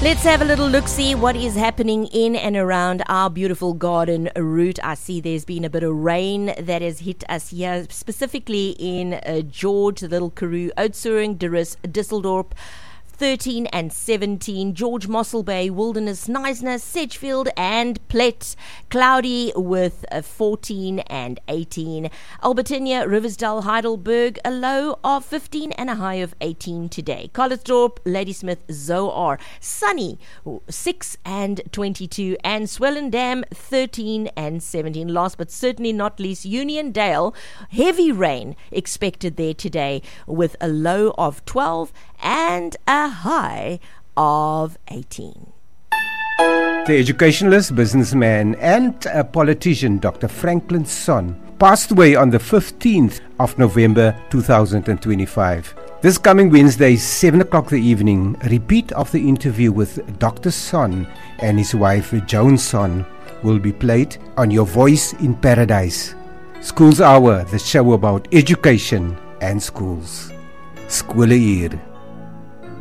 Let's have a little look-see what is happening in and around our beautiful garden route. I see there's been a bit of rain that has hit us here, specifically in George, the Little Karoo, Oudtshoorn, Düsseldorp, 13 and 17, George, Mossel Bay, Wilderness, Knysna, Sedgefield and Plet, cloudy with 14 and 18, Albertinia, Riversdale, Heidelberg, a low of 15 and a high of 18 today, Calitzdorp, Ladysmith, Zoar, sunny, 6 and 22, and Swellendam, 13 and 17. Last but certainly not least, Uniondale, heavy rain expected there today with a low of 12 and a high of 18. The educationalist, businessman and a politician Dr. Franklin Sonn passed away on the 15th of November 2025. This coming Wednesday, 7 o'clock the evening, a repeat of the interview with Dr. Sonn and his wife Joan Sonn will be played on Your Voice in Paradise. Schools Hour, the show about education and schools. Skole hier.